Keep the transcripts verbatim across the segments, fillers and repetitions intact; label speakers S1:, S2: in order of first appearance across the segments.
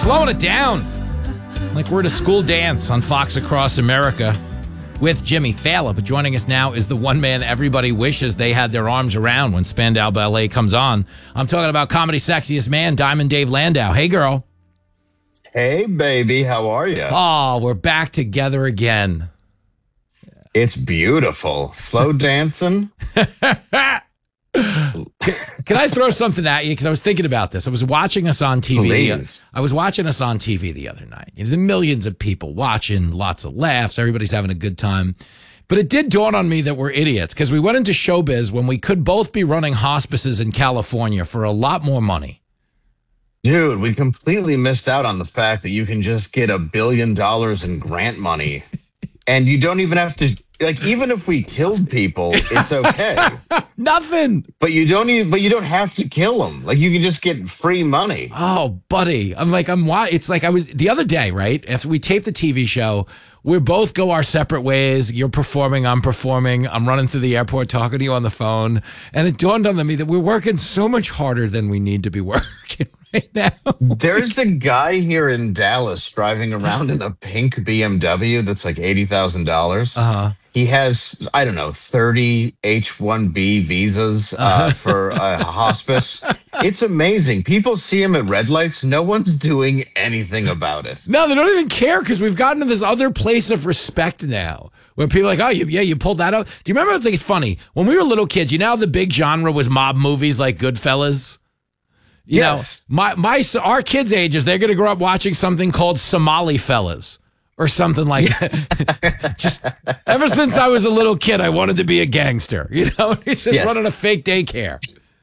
S1: slowing it down. Like we're at a school dance on Fox Across America with Jimmy Fallon. But joining us now is the one man everybody wishes they had their arms around when Spandau Ballet comes on. I'm talking about comedy sexiest man, Diamond Dave Landau. Hey, girl.
S2: Hey, baby. How are you?
S1: Oh, we're back together again.
S2: It's beautiful. Slow dancing.
S1: Can I throw something at you? Because I was thinking about this. I was watching us on T V.
S2: Please.
S1: I was watching us on T V the other night. There's millions of people watching, lots of laughs. Everybody's having a good time. But it did dawn on me that we're idiots because we went into showbiz when we could both be running hospices in California for a lot more money.
S2: Dude, we completely missed out on the fact that you can just get a billion dollars in grant money. And you don't even have to, like, even if we killed people, it's okay.
S1: Nothing.
S2: But you don't even, but you don't have to kill them. Like, you can just get free money.
S1: Oh, buddy. I'm like, I'm why it's like I was the other day, right? After we taped the T V show, we both go our separate ways. You're performing, I'm performing. I'm running through the airport talking to you on the phone. And it dawned on me that we're working so much harder than we need to be working right now.
S2: There's a guy here in Dallas driving around in a pink B M W that's like eighty thousand dollars.
S1: Uh-huh.
S2: He has, I don't know, thirty H one B visas uh, for a hospice. It's amazing. People see him at red lights. No one's doing anything about it.
S1: No, they don't even care because we've gotten to this other place of respect now where people are like, oh, you, yeah, you pulled that out. Do you remember? It's like, it's funny. When we were little kids, you know how the big genre was mob movies like Goodfellas? You
S2: Yes.
S1: know, my, my, our kids' ages, they're going to grow up watching something called Somali Fellas. Or something like that. Just ever since I was a little kid, I wanted to be a gangster. You know, he's just
S2: Yes.
S1: running a fake daycare.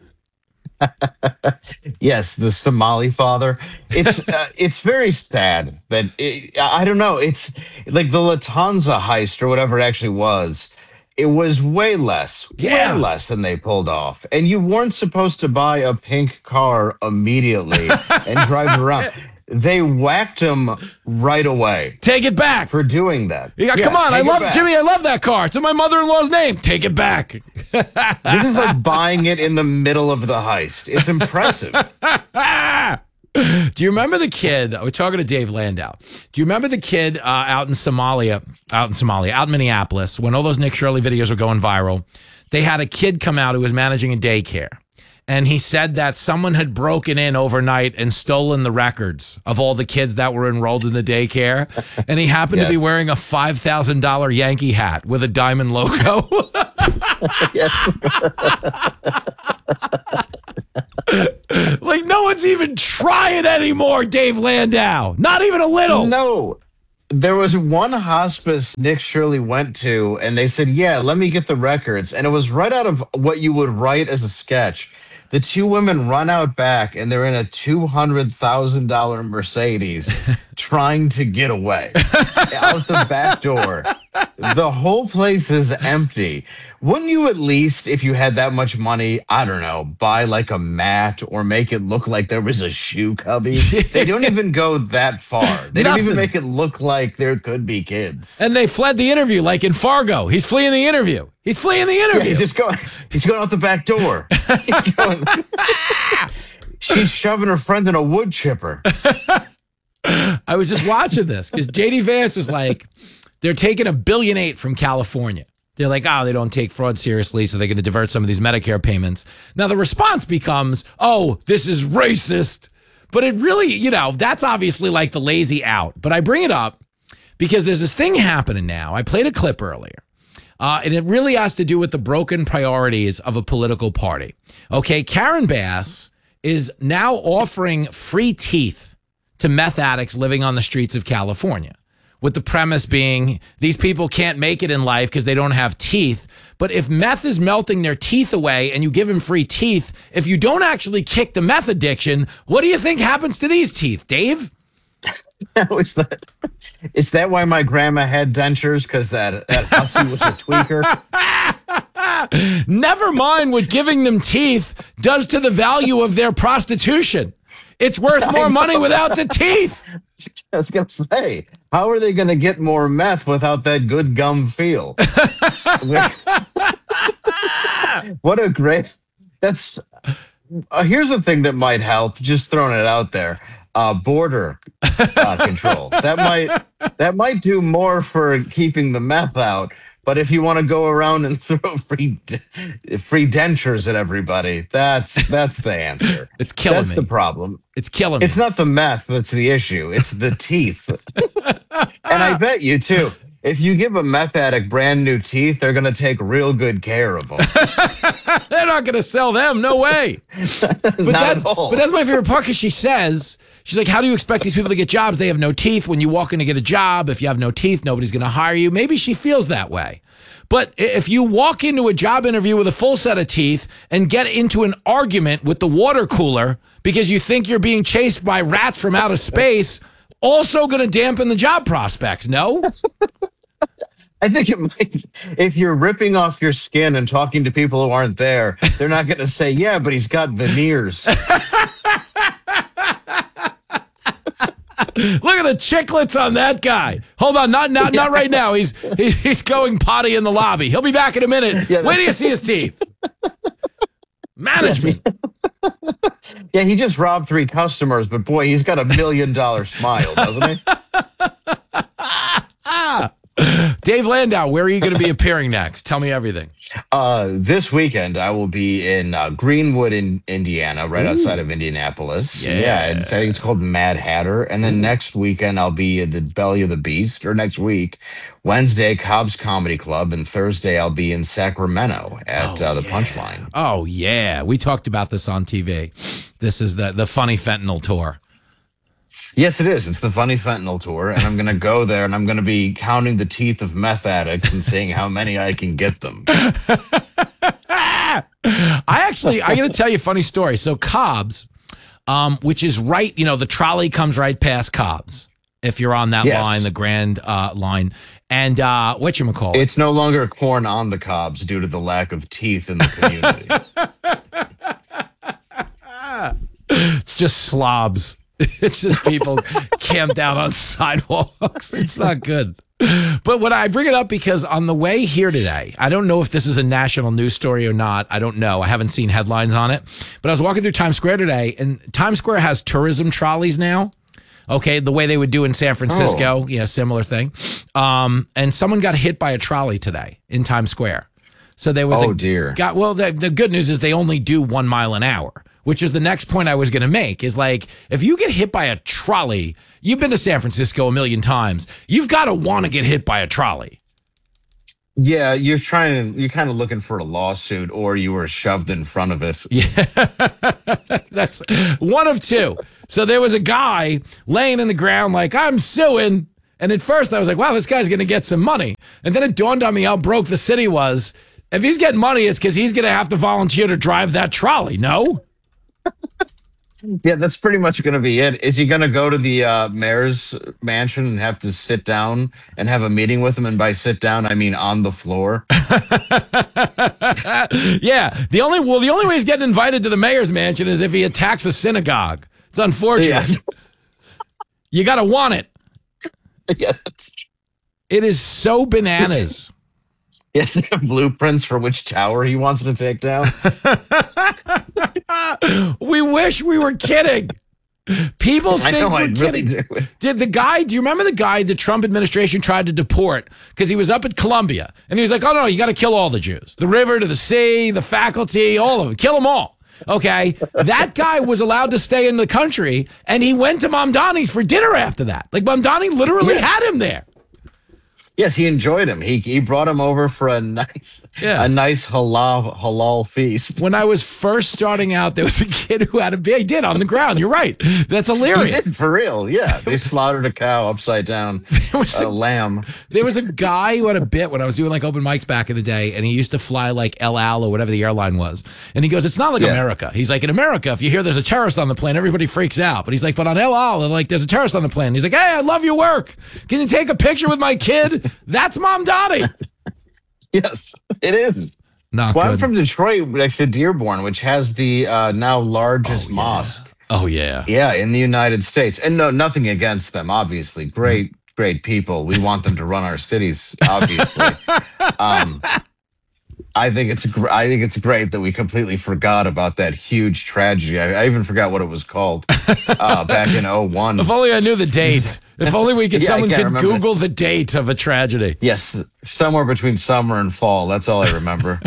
S2: Yes, the Somali father. It's uh, it's very sad that it, I don't know. It's like the Lufthansa heist or whatever it actually was. It was way less,
S1: Yeah.
S2: way less than they pulled off. And you weren't supposed to buy a pink car immediately and drive it around. They whacked him right away
S1: Take it back.
S2: for doing that.
S1: Yeah,
S2: Yeah,
S1: come on, I
S2: take it
S1: love
S2: back.
S1: Jimmy. I love that car. It's in my mother-in-law's name. Take it back.
S2: This is like buying it in the middle of the heist. It's impressive.
S1: Do you remember the kid? We're talking to Dave Landau. Do you remember the kid uh, out in Somalia, out in Somalia, out in Minneapolis, when all those Nick Shirley videos were going viral? They had a kid come out who was managing a daycare. And he said that someone had broken in overnight and stolen the records of all the kids that were enrolled in the daycare. And he happened to be
S2: Yes.
S1: wearing a five thousand dollars Yankee hat with a diamond logo.
S2: Yes.
S1: Like, no one's even trying anymore, Dave Landau. Not even a little.
S2: No. There was one hospice Nick Shirley went to, and they said, yeah, let me get the records. And it was right out of what you would write as a sketch. The two women run out back, and they're in a two hundred thousand dollars Mercedes trying to get away out the back door. The whole place is empty. Wouldn't you at least, if you had that much money, I don't know, buy like a mat or make it look like there was a shoe cubby? They don't even go that far. They don't
S1: Nothing.
S2: even make it look like there could be kids.
S1: And they fled the interview, like in Fargo. He's fleeing the interview. He's fleeing the interview.
S2: Yeah, he's just going. He's going out the back door. He's going. She's shoving her friend in a wood chipper.
S1: I was just watching this because J D Vance was like, they're taking a billion eight from California. They're like, oh, they don't take fraud seriously, so they're going to divert some of these Medicare payments. Now the response becomes, oh, this is racist. But it really, you know, that's obviously like the lazy out. But I bring it up because there's this thing happening now. I played a clip earlier. Uh, and it really has to do with the broken priorities of a political party. Okay, Karen Bass is now offering free teeth to meth addicts living on the streets of California, with the premise being these people can't make it in life because they don't have teeth. But if meth is melting their teeth away and you give them free teeth, if you don't actually kick the meth addiction, what do you think happens to these teeth, Dave?
S2: No, is that is that why my grandma had dentures? Because that that hussy was a tweaker.
S1: Never mind what giving them teeth does to the value of their prostitution. It's worth more money without the teeth.
S2: I was gonna say, how are they gonna get more meth without that good gum feel? What a great. That's uh, here's the thing that might help. Just throwing it out there. uh, border uh, control. That might that might do more for keeping the meth out. But if you want to go around and throw free free dentures at everybody, that's that's the answer.
S1: It's killing
S2: that's
S1: me.
S2: That's the problem.
S1: It's killing me.
S2: It's not the meth that's the issue. It's the teeth. And I bet you too. If you give a meth addict brand new teeth, they're going to take real good care of them.
S1: They're not going to sell them. No way. But
S2: Not
S1: that's
S2: at all.
S1: but that's my favorite part because she says, she's like, how do you expect these people to get jobs? They have no teeth. When you walk in to get a job, if you have no teeth, nobody's going to hire you. Maybe she feels that way. But if you walk into a job interview with a full set of teeth and get into an argument with the water cooler because you think you're being chased by rats from outer space, also going to dampen the job prospects, no?
S2: I think it might. If you're ripping off your skin and talking to people who aren't there, they're not going to say, yeah, but he's got veneers.
S1: Look at the chiclets on that guy. Hold on, not not not right now. He's he's, he's going potty in the lobby. He'll be back in a minute.
S2: Yeah,
S1: Wait till you see his teeth. Management.
S2: Yeah, he just robbed three customers, but boy, he's got a million dollar smile, doesn't he?
S1: Dave Landau, where are you going to be appearing next? Tell me everything.
S2: Uh, this weekend, I will be in uh, Greenwood, in Indiana, right Ooh. outside of Indianapolis.
S1: Yeah,
S2: yeah it's, I think it's called Mad Hatter. And then Ooh. next weekend, I'll be at the Belly of the Beast, or next week, Wednesday, Cobb's Comedy Club, and Thursday, I'll be in Sacramento at oh, uh, the
S1: yeah.
S2: Punchline.
S1: Oh, yeah. We talked about this on T V. This is the, the Funny Fentanyl Tour.
S2: Yes, it is. It's the Funny Fentanyl Tour, and I'm going to go there, and I'm going to be counting the teeth of meth addicts and seeing how many I can get them.
S1: I actually, I got to tell you a funny story. So Cobb's, um, which is right, you know, the trolley comes right past Cobb's if you're on that
S2: yes.
S1: line, the Grand uh, line. And uh, whatchamacallit?
S2: It's no longer corn on the cobs due to the lack of teeth in the community.
S1: It's just slobs. It's just people camped out on sidewalks. It's not good. But when I bring it up because on the way here today, I don't know if this is a national news story or not. I don't know. I haven't seen headlines on it. But I was walking through Times Square today, and Times Square has tourism trolleys now. Okay, the way they would do in San Francisco, oh. yeah, similar thing. Um, and someone got hit by a trolley today in Times Square. So there was
S2: oh,
S1: a
S2: dear.
S1: Got, well, the, the good news is they only do one mile an hour, which is the next point I was going to make, is like, if you get hit by a trolley, you've been to San Francisco a million times, you've got to want to get hit by a trolley.
S2: Yeah, you're trying to, you're kind of looking for a lawsuit, or you were shoved in front of it.
S1: Yeah, that's one of two. So there was a guy laying in the ground like, I'm suing. And at first I was like, wow, this guy's going to get some money. And then it dawned on me how broke the city was. If he's getting money, it's because he's going to have to volunteer to drive that trolley, no?
S2: Yeah, that's pretty much going to be it. Is he going to go to the uh, mayor's mansion and have to sit down and have a meeting with him? And by sit down, I mean on the floor.
S1: Yeah, the only well, the only way he's getting invited to the mayor's mansion is if he attacks a synagogue. It's unfortunate. Yeah. You got to want it.
S2: Yeah, that's true.
S1: It is so bananas.
S2: He has to have blueprints for which tower he wants to take down.
S1: We wish we were kidding. People think
S2: I know,
S1: we're
S2: I
S1: kidding.
S2: Really do.
S1: Did the guy, do you remember the guy the Trump administration tried to deport because he was up at Columbia and he was like, oh no, you got to kill all the Jews. The river to the sea, the faculty, all of them. Kill them all. Okay. That guy was allowed to stay in the country and he went to Mamdani's for dinner after that. Like Mamdani literally
S2: yeah.
S1: had him there.
S2: Yes, he enjoyed him. He he brought him over for a nice yeah. a nice halal halal feast.
S1: When I was first starting out, there was a kid who had a baby. He did on the ground. You're right. That's hilarious.
S2: He did for real. Yeah, they slaughtered a cow upside down. There was a, a lamb.
S1: There was a guy who had a bit when I was doing like open mics back in the day, and he used to fly like El Al or whatever the airline was. And he goes, "It's not like yeah. America." He's like, "In America, if you hear there's a terrorist on the plane, everybody freaks out." But he's like, "But on El Al, like there's a terrorist on the plane." He's like, "Hey, I love your work. Can you take a picture with my kid?" That's Mom Donnie.
S2: Yes, it is.
S1: Not
S2: well,
S1: good.
S2: I'm from Detroit, next to Dearborn, which has the uh, now largest
S1: oh, yeah.
S2: mosque.
S1: Oh, yeah.
S2: Yeah, in the United States. And no, nothing against them, obviously. Great, great people. We want them to run our cities, obviously. um, I think it's gr- I think it's great that we completely forgot about that huge tragedy. I, I even forgot what it was called uh, back in oh one.
S1: If only I knew the date. If only we could,
S2: Yeah, I
S1: someone
S2: can't
S1: could
S2: remember.
S1: Google the date of a tragedy.
S2: Yes, somewhere between summer and fall. That's all I remember.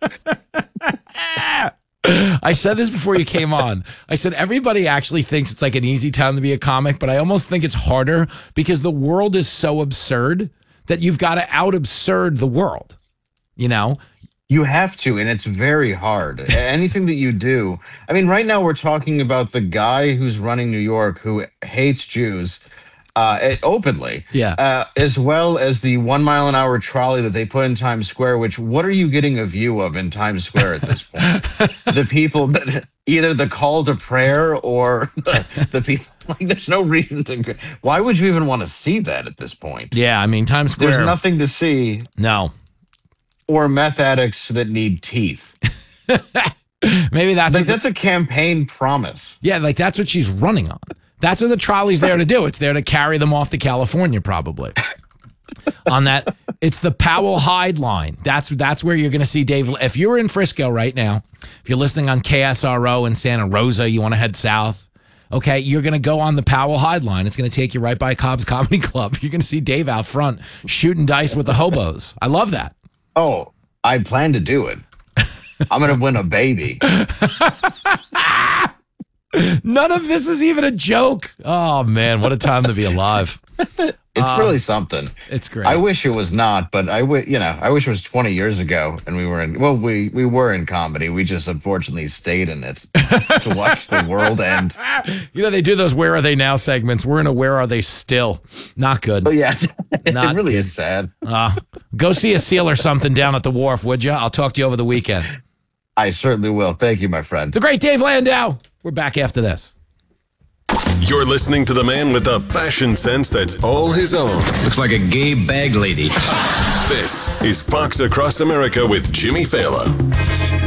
S1: I said this before you came on. I said everybody actually thinks it's like an easy time to be a comic, but I almost think it's harder because the world is so absurd that you've got to out absurd the world. You know?
S2: You have to, and it's very hard. Anything that you do. I mean, right now we're talking about the guy who's running New York who hates Jews uh, openly.
S1: Yeah.
S2: Uh, as well as the one mile an hour trolley that they put in Times Square, which what are you getting a view of in Times Square at this point? The people that either the call to prayer or the, the people. Like, there's no reason to. Why would you even want to see that at this point?
S1: Yeah, I mean, Times Square.
S2: There's nothing to see.
S1: No.
S2: Or meth addicts that need teeth.
S1: Maybe that's
S2: Like
S1: what the-
S2: that's a campaign promise.
S1: yeah, like that's what she's running on. That's what the trolley's there to do. It's there to carry them off to California, probably. On that, it's the Powell Hyde line. That's that's where you're going to see Dave. If you're in Frisco right now, if you're listening on K S R O in Santa Rosa, you want to head south. Okay, you're going to go on the Powell Hyde line. It's going to take you right by Cobb's Comedy Club. You're going to see Dave out front shooting dice with the hobos. I love that.
S2: Oh, I plan to do it. I'm gonna win a baby.
S1: None of this is even a joke. Oh, man, what a time to be alive.
S2: It's
S1: Uh,
S2: really something.
S1: It's great.
S2: I wish it was not, but I w- you know, I wish it was twenty years ago and we were in. Well, we we were in comedy. We just unfortunately stayed in it to watch the world end.
S1: You know, they do those Where Are They Now segments. We're in a Where Are They Still. Not good.
S2: But yeah, it
S1: Not
S2: really
S1: good.
S2: is sad.
S1: Uh, go see a seal or something down at the wharf, would you? I'll talk to you over the weekend.
S2: I certainly will. Thank you, my friend.
S1: The great Dave Landau. We're back after this.
S3: You're listening to the man with the fashion sense that's all his own.
S4: Looks like a gay bag lady.
S3: This is Fox Across America with Jimmy Fallon.